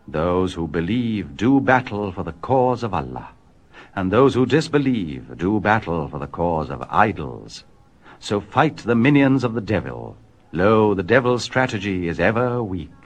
Those who believe do battle for the cause of Allah, and those who disbelieve do battle for the cause of idols. So fight the minions of the devil. Lo, the devil's strategy is ever weak.